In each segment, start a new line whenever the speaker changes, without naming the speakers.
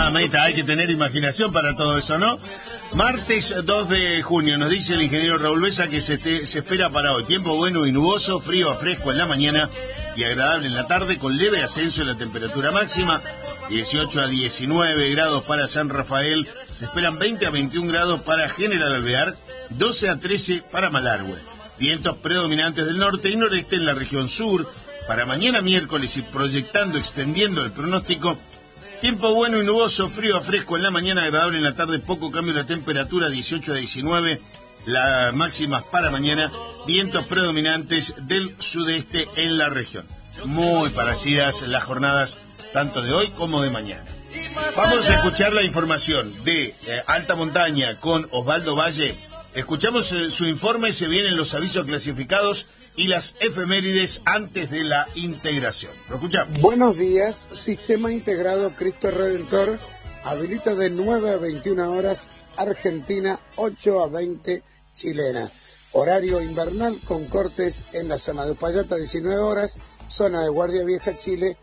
Mamita, hay que tener imaginación para todo eso, ¿no? Martes 2 de junio, nos dice el ingeniero Raúl Besa que se espera para hoy. Tiempo bueno y nuboso, frío a fresco en la mañana y agradable en la tarde, con leve ascenso en la temperatura máxima. 18 a 19 grados para San Rafael, se esperan 20 a 21 grados para General Alvear, 12 a 13 para Malargüe. Vientos predominantes del norte y noreste en la región sur. Para mañana miércoles y proyectando, extendiendo el pronóstico, tiempo bueno y nuboso, frío a fresco en la mañana, agradable en la tarde, poco cambio en la temperatura, 18 a 19, las máximas para mañana, vientos predominantes del sudeste en la región. Muy parecidas las jornadas, tanto de hoy como de mañana. Vamos a escuchar la información de alta montaña con Osvaldo Valle. Escuchamos su informe, se vienen los avisos clasificados y las efemérides antes de la integración. Lo escuchamos.
Buenos días. Sistema Integrado Cristo Redentor habilita de 9 a 21 horas Argentina, 8 a 20 chilena. Horario invernal con cortes en la zona de Uspallata, 19 horas, zona de Guardia Vieja, Chile,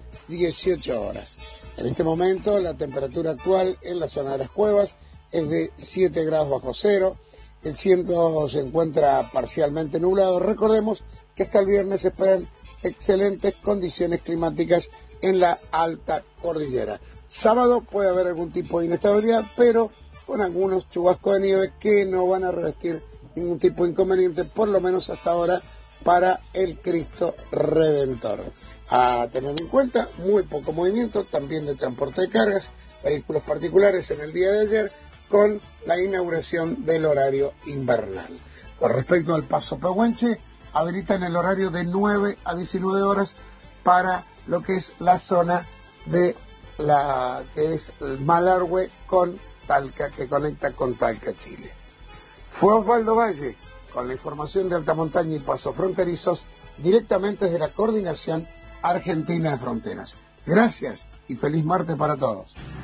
18 horas. En este momento la temperatura actual en la zona de las cuevas es de 7 grados bajo cero. El cielo se encuentra parcialmente nublado. Recordemos que hasta el viernes se esperan excelentes condiciones climáticas en la alta cordillera. Sábado puede haber algún tipo de inestabilidad, pero con algunos chubascos de nieve que no van a revestir ningún tipo de inconveniente, por lo menos hasta ahora, para el Cristo Redentor. A tener en cuenta, muy poco movimiento también de transporte de cargas, vehículos particulares en el día de ayer, con la inauguración del horario invernal. Con respecto al Paso Pehuenche, habilitan el horario de 9 a 19 horas para lo que es la zona de la que es Malargüe con Talca, que conecta con Talca, Chile. Fue Osvaldo Valle con la información de alta montaña y pasos fronterizos directamente desde la Coordinación Argentina de Fronteras. Gracias y feliz martes para todos.